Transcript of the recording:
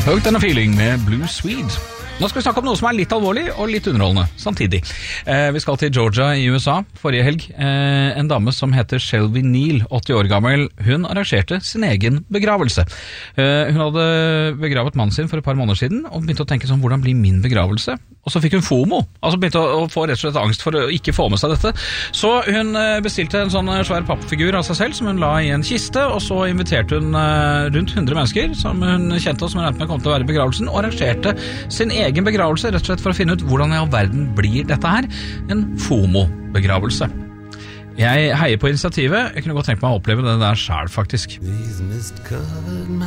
Hooked on a Feeling med Blue Swede. Nå skal vi snakke om noe som er litt alvorlig og litt underholdende samtidig. Vi skal til Georgia i USA forrige helg. En dame som heter Shelby Neal, 80 år gammel, hun arrangerte sin egen begravelse. Hun hadde begravet mannen sin for et par måneder siden og begynte å tenke sånn, hvordan blir min begravelse? Og så fikk hun FOMO, altså begynte å få rett og slett angst for å ikke få med seg dette. Så hun bestilte en sånn svær pappfigur av seg selv som hun la i en kiste, og så inviterte hun rundt 100 mennesker som hun kjente og som hun regnet med kom til å være i begravelsen, og arrangerte sin egen begravelse, rett og slett for å finne ut hvordan i all verden blir dette her en FOMO-begravelse. Jeg heier på initiativet. Jeg kunne godt tenke meg å oppleve det der selv, faktisk.